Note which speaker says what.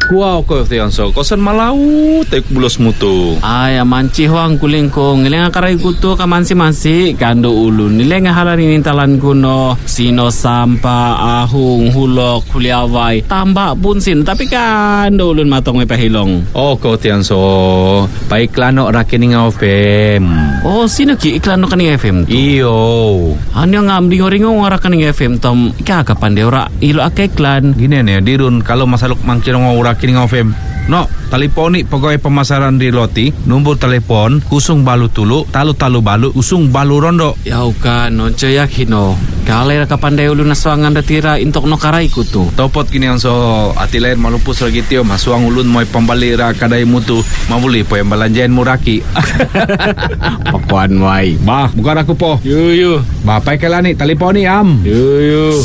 Speaker 1: Wow ko tiyan so kosan malau tek bulos mutu.
Speaker 2: Ay manci huang kuling ko ngilenga karay kuto ka mansi kando ulun nilenga halan inintalan kuno sino sampa ahung hulok kuliaway tambak punsin tapi kando ulun matong may pahilong.
Speaker 1: Ko tiyan so paiklano rakining FM.
Speaker 2: Oh sino ki iklano kaning FM tu?
Speaker 1: Iyo.
Speaker 2: Ano nga ringo-ringo ngara kaning FM tom ikakapan de ora ilo ake iklan.
Speaker 1: Gini nih dirun kalau masaluk mangkiro ngora kining FM. No, teleponi pegawai pemasaran di Loti, nombor telepon kusung balu tulu, talu balu, usung balu rondo.
Speaker 2: Yau kan, nonce yakino. Kalai kapandai ulu naswangan datira intok no karai kutu.
Speaker 1: Topot kini yang so ati lain malupus lagi tio masuang ulun moy pembalira kadai mutu mabuli po yang balanjain muraki.
Speaker 2: Pakuan wai.
Speaker 1: Bah, bukan aku po.
Speaker 2: Yu.
Speaker 1: Bah, pai kelani teleponi am.
Speaker 2: Yu.